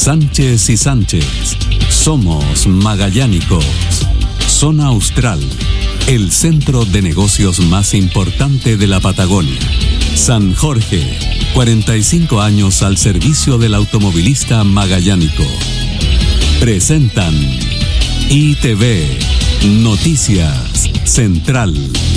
Sánchez y Sánchez. Somos Magallánicos. Zona Austral, el centro de negocios más importante de la Patagonia. San Jorge, 45 años al servicio del automovilista magallánico. Presentan ITV, Noticias Central.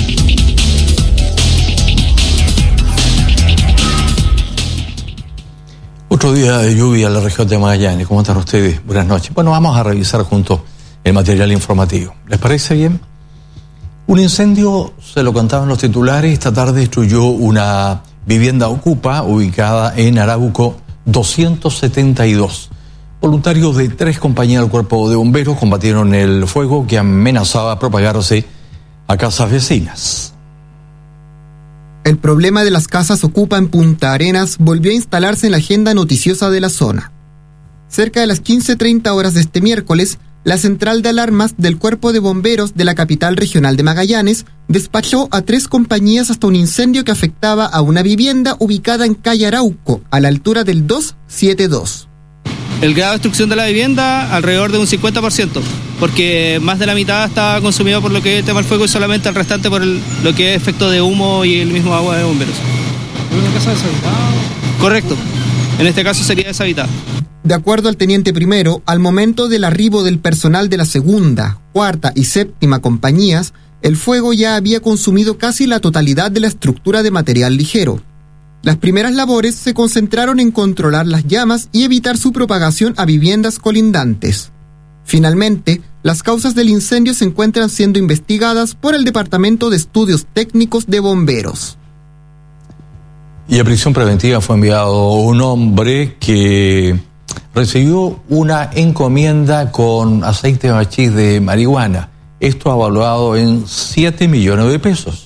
Otro día de lluvia en la región de Magallanes. ¿Cómo están ustedes? Buenas noches. Bueno, vamos a revisar juntos el material informativo. ¿Les parece bien? Un incendio, se lo contaban los titulares, esta tarde destruyó una vivienda ocupa ubicada en Arauco 272. Voluntarios de 3 compañías del Cuerpo de Bomberos combatieron el fuego que amenazaba propagarse a casas vecinas. El problema de las casas ocupa en Punta Arenas volvió a instalarse en la agenda noticiosa de la zona. Cerca de las 15:30 horas de este miércoles, la central de alarmas del Cuerpo de Bomberos de la capital regional de Magallanes despachó a 3 compañías hasta un incendio que afectaba a una vivienda ubicada en calle Arauco, a la altura del 272. El grado de destrucción de la vivienda alrededor de un 50%, porque más de la mitad está consumido por lo que es el tema del fuego y solamente el restante por lo que es efecto de humo y el mismo agua de bomberos. ¿Es una casa deshabitada? Correcto, en este caso sería deshabitada. De acuerdo al teniente primero, al momento del arribo del personal de la segunda, cuarta y séptima compañías, el fuego ya había consumido casi la totalidad de la estructura de material ligero. Las primeras labores se concentraron en controlar las llamas y evitar su propagación a viviendas colindantes. Finalmente, las causas del incendio se encuentran siendo investigadas por el Departamento de Estudios Técnicos de Bomberos. Y a prisión preventiva fue enviado un hombre que recibió una encomienda con aceite de hachís de marihuana. Esto avaluado en 7 millones de pesos.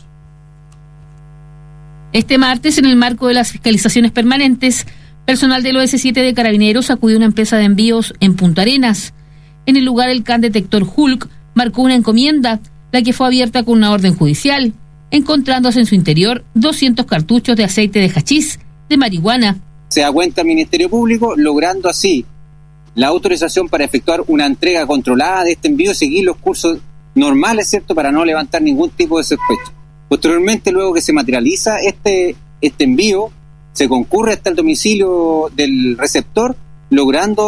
Este martes, en el marco de las fiscalizaciones permanentes, personal del OS7 de Carabineros acudió a una empresa de envíos en Punta Arenas. En el lugar, el can detector Hulk marcó una encomienda, la que fue abierta con una orden judicial, encontrándose en su interior 200 cartuchos de aceite de hachís de marihuana. Se da cuenta el Ministerio Público, logrando así la autorización para efectuar una entrega controlada de este envío y seguir los cursos normales, ¿cierto?, para no levantar ningún tipo de sospecha. Posteriormente, luego que se materializa este envío, se concurre hasta el domicilio del receptor, logrando